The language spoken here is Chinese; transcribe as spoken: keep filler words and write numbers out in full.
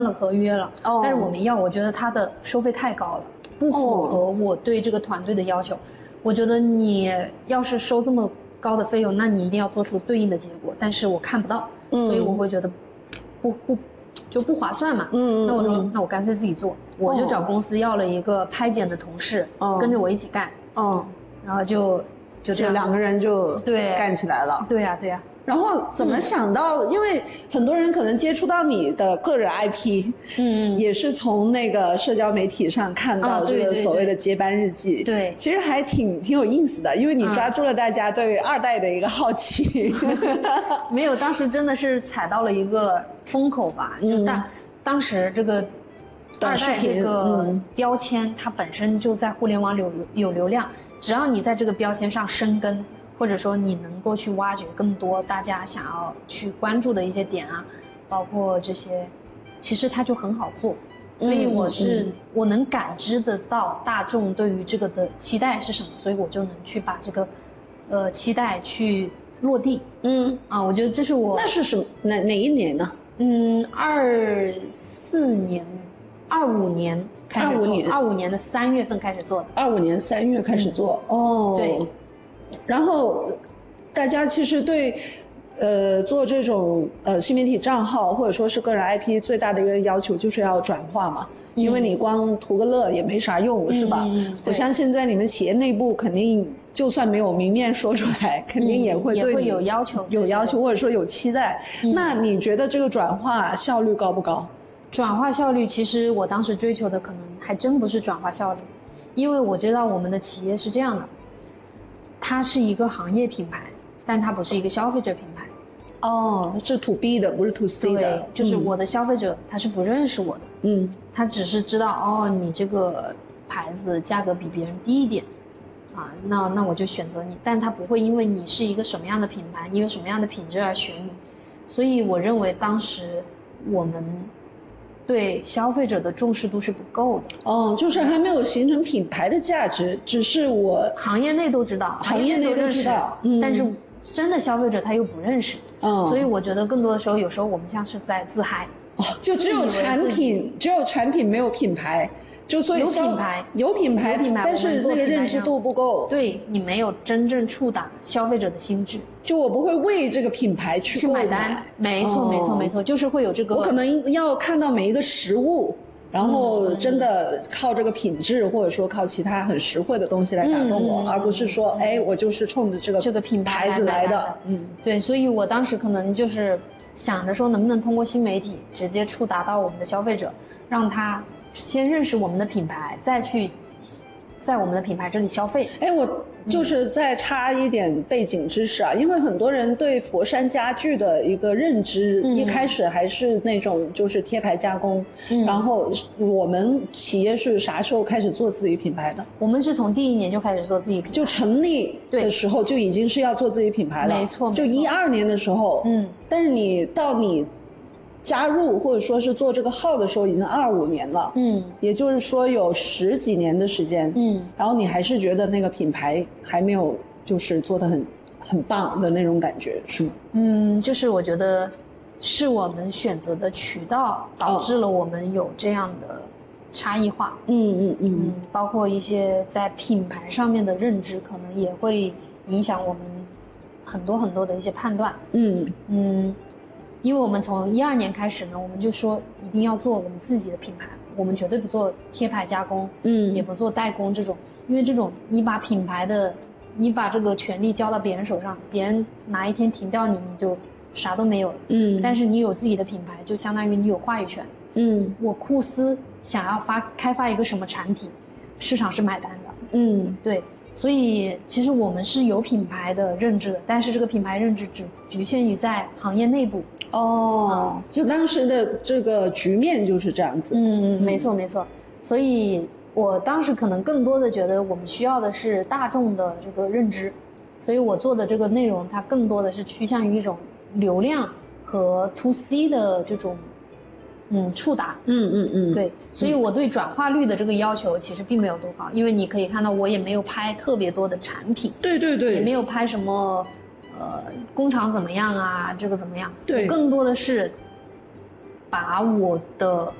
了合约了，哦，但是我没要，我觉得他的收费太高了，不符合我对这个团队的要求。哦，我觉得你要是收这么高的费用，那你一定要做出对应的结果，但是我看不到，嗯，所以我会觉得不不就不划算嘛。嗯，那我说，嗯，那我干脆自己做，我就找公司要了一个拍剪的同事，哦，跟着我一起干。哦，然后就就这样， 两个人就对干起来了。 对呀，对呀。 然后怎么想到？嗯，因为很多人可能接触到你的个人 I P， 嗯，也是从那个社交媒体上看到这个所谓的接班日记。 对， 对， 对， 其实还挺挺有意思的，因为你抓住了大家对二代的一个好奇。 嗯，没有，当时真的是踩到了一个风口吧，嗯，就当当时这个二代这个标签，它本身就在互联网有有流量，只要你在这个标签上生根。或者说你能够去挖掘更多大家想要去关注的一些点啊，包括这些，其实它就很好做。所以我是、嗯、我能感知得到大众对于这个的期待是什么，所以我就能去把这个呃期待去落地。嗯啊，我觉得这是我那是什么哪哪一年呢？ 嗯，二四年，二五年开始做，二五年二五年的三月份开始做的， 二五年三月开始做、嗯、哦，对。然后，大家其实对，呃，做这种呃新媒体账号或者说是个人 I P 最大的一个要求就是要转化嘛，嗯、因为你光图个乐也没啥用，嗯、是吧？嗯、我相信在你们企业内部肯定就算没有明面说出来，肯定也会对你、 嗯、也会有要求， 有要求或者说有期待。嗯、那你觉得这个转化效率高不高？ 转化效率其实我当时追求的可能还真不是转化效率，因为我知道我们的企业是这样的。它是一个行业品牌，但它不是一个消费者品牌。 哦，是 to B 的，不是 to C 的。 对，就是我的消费者、嗯、他是不认识我的，嗯，他只是知道哦，你这个牌子价格比别人低一点，啊，那那我就选择你，但他不会因为你是一个什么样的品牌，你有什么样的品质而选你。所以我认为当时我们对消费者的重视度是不够的。 哦，就是还没有形成品牌的价值，只是我行业内都知道， 行业内都知道， 嗯，但是真的消费者他又不认识，嗯，所以我觉得更多的时候，有时候我们像是在自嗨， 哦，就只有产品，只有产品没有品牌。就所以有品牌， 有品牌，品牌但是那个认知度不够。 对，你没有真正触达消费者的心智。 就我不会为这个品牌去去买单，没错，哦、没错，没错，就是会有这个。 我可能要看到每一个实物，然后真的靠这个品质，嗯、或者说靠其他很实惠的东西来打动我，嗯、而不是说，哎，我就是冲着这个这个品牌子来的。 嗯，对，所以我当时可能就是想着说，能不能通过新媒体直接触达到我们的消费者，让他先认识我们的品牌，再去在我们的品牌这里消费。 哎，我就是再插一点背景知识啊，嗯、因为很多人对佛山家具的一个认知，嗯、一开始还是那种就是贴牌加工。嗯、然后我们企业是啥时候开始做自己品牌的？ 我们是从第一年就开始做自己品牌， 就成立的时候就已经是要做自己品牌了。 没错， 就一二年的时候，嗯，但是你到你加入或者说是做这个号的时候已经二五年了，嗯，也就是说有十几年的时间，嗯，然后你还是觉得那个品牌还没有就是做得很很棒的那种感觉，是吗？ 嗯，就是我觉得是我们选择的渠道导致了我们有这样的差异化，嗯嗯嗯，嗯包括一些在品牌上面的认知，可能也会影响我们很多很多的一些判断，嗯嗯。因为我们从一二年开始呢，我们就说一定要做我们自己的品牌，我们绝对不做贴牌加工，嗯，也不做代工这种，因为这种你把品牌的，你把这个权利交到别人手上，别人哪一天停掉你，你就啥都没有了，嗯。但是你有自己的品牌，就相当于你有话语权，嗯。我酷思想要发开发一个什么产品，市场是买单的，嗯，对。所以其实我们是有品牌的认知的，但是这个品牌认知只局限于在行业内部。 哦，嗯、就当时的这个局面就是这样子。 嗯嗯，没错没错。所以我当时可能更多的觉得我们需要的是大众的这个认知，所以我做的这个内容它更多的是趋向于一种流量和 to C 的这种嗯触达。嗯嗯嗯，对。所以我对转化率的这个要求其实并没有多高，因为你可以看到我也没有拍特别多的产品。 对对对。 也没有拍什么呃工厂怎么样啊，这个怎么样。对。我更多的是把我的